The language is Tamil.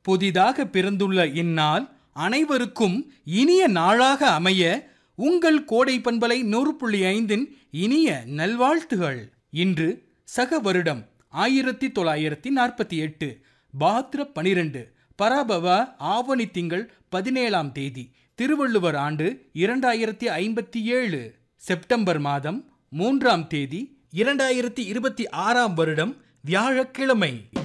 புதிதாக பிறந்துள்ள இந்நாள் அனைவருக்கும் இனிய நாளாக அமைய உங்கள் கோடை பண்பலை 100.5 இனிய நல்வாழ்த்துகள். இன்று சக வருடம் 1948 பாத்ர 12 பராபவ ஆவணி திங்கள் 17ஆம் தேதி, திருவள்ளுவர் ஆண்டு 2057, செப்டம்பர் மாதம் 3ஆம் தேதி 2026ஆம் வருடம், வியாழக்கிழமை.